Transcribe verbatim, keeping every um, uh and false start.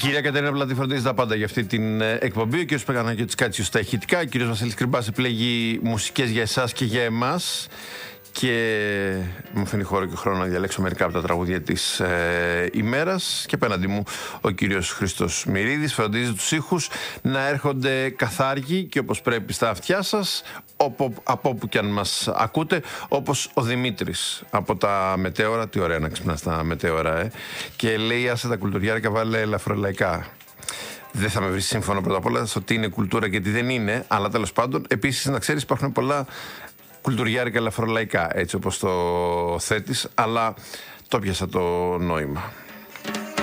κυρία Κατερίνα Πλατή φροντίζει τα πάντα για αυτή την εκπομπή. Ο κ. Παγανάκης Κάτσιος στα ηχητικά. Ο κ. Βασίλης Κρυμπάς επιλέγει μουσικές για εσάς και για εμάς. Και μου αφήνει χώρο και χρόνο να διαλέξω μερικά από τα τραγούδια της ε, ημέρας. Και απέναντι μου ο κύριος Χρήστος Μυρίδης φροντίζει τους ήχους να έρχονται καθάργοι και όπως πρέπει στα αυτιά σας, όπου, από όπου και αν μας ακούτε, όπως ο Δημήτρης από τα Μετέωρα. Τι ωραία να ξυπνάς τα Μετέωρα, ε. Και λέει: άσε τα κουλτουριάρικα, βάλε ελαφρολαϊκά. Δεν θα με βρει σύμφωνο πρώτα απ' όλα στο τι είναι κουλτούρα και τι δεν είναι, αλλά τέλος πάντων, επίσης να ξέρεις, υπάρχουν πολλά κουλτουριάρικα ελαφρολαϊκά, έτσι όπως το θέτεις, αλλά το πιάσα το νόημα.